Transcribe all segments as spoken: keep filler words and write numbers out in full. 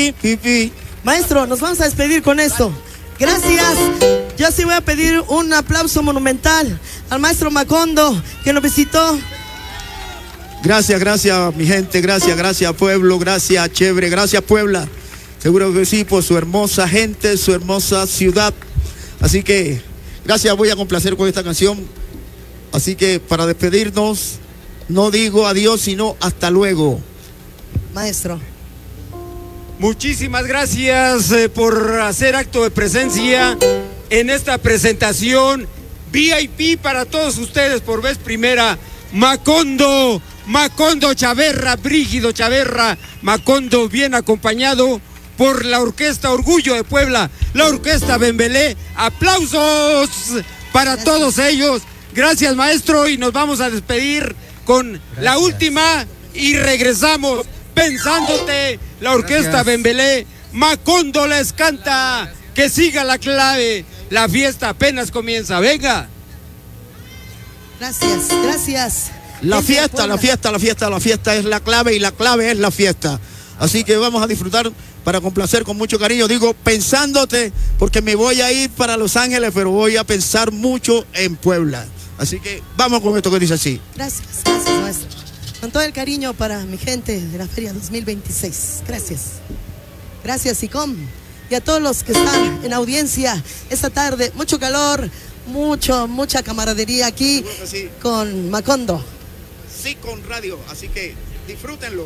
Pipi, pipi. Maestro, nos vamos a despedir con esto. Gracias. Yo sí voy a pedir un aplauso monumental al maestro Macondo que nos visitó. Gracias, gracias mi gente, gracias, gracias pueblo, gracias chévere, gracias Puebla. Seguro que sí, por su hermosa gente, su hermosa ciudad. Así que, gracias, voy a complacer con esta canción. Así que, para despedirnos, no digo adiós, sino hasta luego. Maestro. Muchísimas gracias eh, por hacer acto de presencia en esta presentación V I P para todos ustedes por vez primera. Macondo, Macondo Chaverra, Brígido Chaverra, Macondo bien acompañado por la Orquesta Orgullo de Puebla, la Orquesta Bembelé. Aplausos para gracias. Todos ellos. Gracias, maestro, y nos vamos a despedir con gracias. La última y regresamos. Pensándote, la Orquesta gracias. Bembelé, Macondo les canta, que siga la clave, la fiesta apenas comienza, venga. Gracias, gracias. La fiesta, la fiesta, la fiesta, la fiesta es la clave y la clave es la fiesta. Así que vamos a disfrutar para complacer con mucho cariño. Digo, pensándote, porque me voy a ir para Los Ángeles, pero voy a pensar mucho en Puebla. Así que vamos con esto que dice así. Gracias, gracias, maestro. Con todo el cariño para mi gente de la Feria dos mil veintiséis. Gracias. Gracias, ICOM. Y a todos los que están en audiencia esta tarde. Mucho calor, mucho, mucha camaradería aquí sí. Con Macondo. Sí, con radio. Así que disfrútenlo.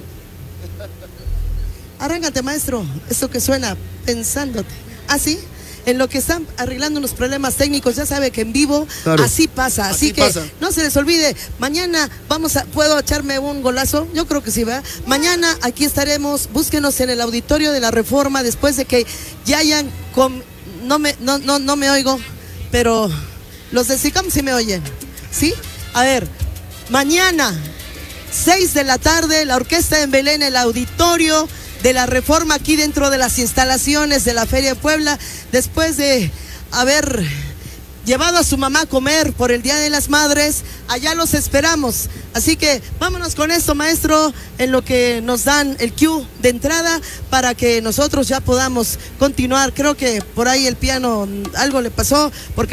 Arráncate, maestro. Eso que suena, pensándote. ¿Ah, sí? En lo que están arreglando unos problemas técnicos, ya sabe que en vivo claro. Así pasa, así, así que pasa. No se les olvide, mañana vamos a, ¿puedo echarme un golazo? Yo creo que sí, ¿verdad? Mañana aquí estaremos, búsquenos en el auditorio de la Reforma, después de que ya hayan, com, no, me, no, no, no me oigo, pero los de SICOM sí me oyen, ¿sí? A ver, mañana, seis de la tarde, la Orquesta en Belén, el auditorio de la Reforma, aquí dentro de las instalaciones de la Feria de Puebla, después de haber llevado a su mamá a comer por el Día de las Madres, allá los esperamos. Así que vámonos con esto, maestro, en lo que nos dan el cue de entrada para que nosotros ya podamos continuar. Creo que por ahí el piano algo le pasó, porque